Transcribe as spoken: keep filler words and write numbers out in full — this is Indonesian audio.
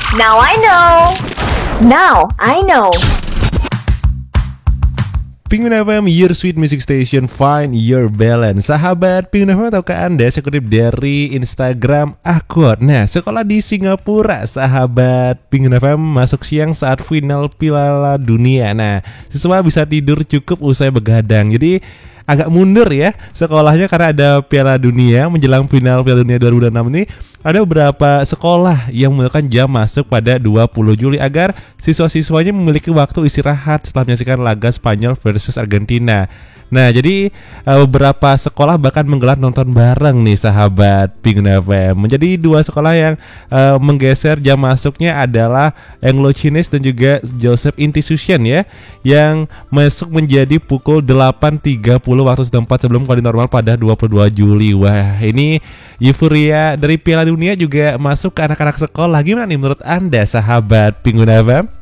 Now I know. Now I know. Penguin F M, your sweet music station, find your balance. Sahabat Penguin F M, tahukah Anda, saya kutip dari Instagram Akun. Nah, sekolah di Singapura, sahabat Penguin F M, masuk siang saat final Piala Dunia. Nah, siswa bisa tidur cukup usai begadang. Jadi agak mundur ya sekolahnya karena ada Piala Dunia. Menjelang final Piala Dunia dua ribu dua puluh enam ini, ada beberapa sekolah yang melakukan jam masuk pada dua puluh Juli agar siswa-siswanya memiliki waktu istirahat setelah menyaksikan laga Spanyol versus Argentina. Nah, jadi uh, beberapa sekolah bahkan menggelar nonton bareng nih, sahabat Penguin F M. Menjadi dua sekolah yang uh, menggeser jam masuknya adalah Anglo Chinese dan juga Joseph Institution ya, yang masuk menjadi pukul delapan tiga puluh waktu setempat sebelum kondisi normal pada dua puluh dua Juli. Wah, ini euforia dari Piala Dunia juga masuk ke anak-anak sekolah. Gimana nih menurut Anda, sahabat Penguin F M?